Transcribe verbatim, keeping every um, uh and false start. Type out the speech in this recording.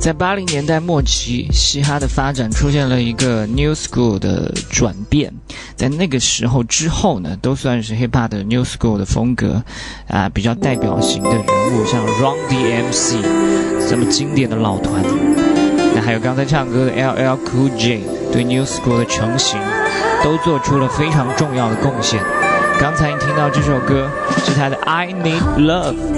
在八零年代末期，嘻哈的发展出现了一个 New School 的转变。在那个时候之后呢，都算是 Hip Hop 的 New School 的风格啊，比较代表型的人物，像 Run D M C 这么经典的老团。那还有刚才唱歌的 L L Cool J， 对 New School 的成型都做出了非常重要的贡献。刚才你听到这首歌是他的 I Need Love。